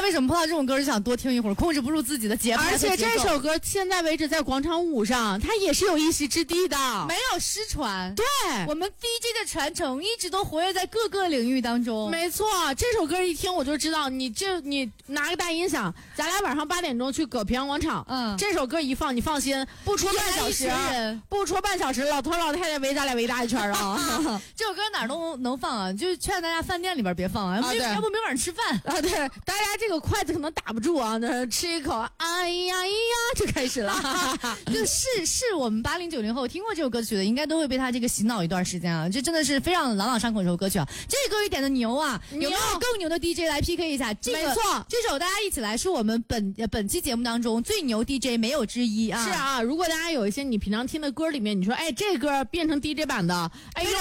为什么碰到这种歌就想多听一会儿，控制不住自己的节拍。 而且这首歌现在为止在广场舞上，它也是有一席之地的， 没有失传。 对， 我们 DJ 的传承一直都活跃在各个领域当中。 没错，这首歌一听我就知道，你拿个大音响，咱俩晚上8点钟去搁平阳广场，这首歌一放，你放心，不出半小时，老头老太太围咱俩围大一圈啊。 这首歌哪儿都能放啊，就是劝大家饭店里边别放啊，要不没晚上吃饭啊。对，大家这个筷子可能打不住啊，那吃一口，哎呀就开始了。 就是我们80、90后听过这首歌曲的，应该都会被他这个洗脑一段时间啊，这真的是非常朗朗上口的一首歌曲啊。这个歌曲点的牛啊，有没有更牛的 DJ 来 PK 一下？ 没错， 这首大家一起来是我们本期节目当中最牛 DJ 没有之一啊。 是啊，如果大家有一些你平常听的歌里面，你说哎这歌变成 DJ 版的，哎